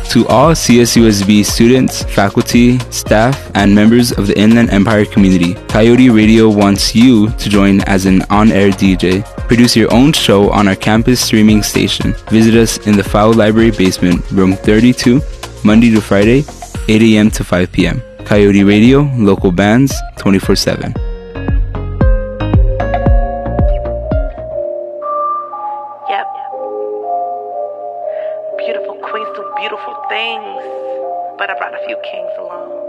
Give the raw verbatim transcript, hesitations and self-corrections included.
To all C S U S B students, faculty, staff, and members of the Inland Empire community, Coyote Radio wants you to join as an on-air D J. Produce your own show on our campus streaming station. Visit us in the Fowle Library basement, room thirty-two, Monday to Friday, eight a.m. to five p.m. Coyote Radio, local bands, twenty-four seven. Yep. Beautiful queens do beautiful things, but I brought a few kings along.